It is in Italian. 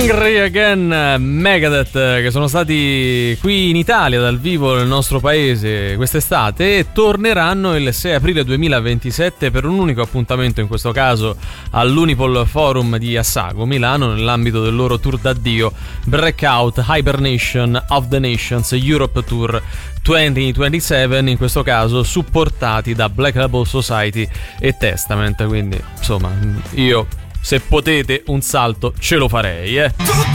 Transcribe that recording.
Angry Again, Megadeth, che sono stati qui in Italia dal vivo nel nostro paese quest'estate e torneranno il 6 aprile 2027 per un unico appuntamento, in questo caso all'Unipol Forum di Assago, Milano, nell'ambito del loro tour d'addio Breakout Hibernation of the Nations Europe Tour 2027, in questo caso supportati da Black Label Society e Testament. Quindi insomma, io, se potete, un salto ce lo farei,